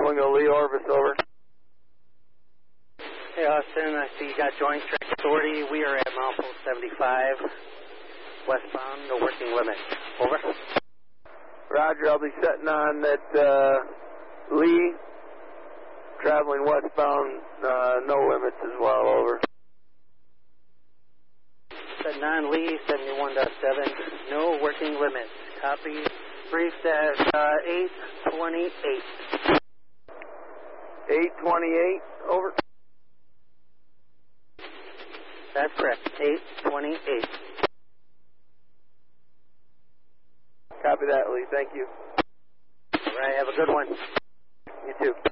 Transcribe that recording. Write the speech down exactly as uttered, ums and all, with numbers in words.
Swingo Lee Orvis, over. Hey, Austin, I see you got Joint Track Authority. We are at milepost seventy-five, westbound, no working limit. Over. Roger, I'll be setting on that uh, Lee, traveling westbound, uh, no limits as well, over. Setting on Lee, seventy-one point seven, no working limits. Copy. Brief at uh, eight twenty-eight. eight twenty-eight, over. That's correct, eight twenty-eight. Copy that, Lee. Thank you. All right, have a good one. You too.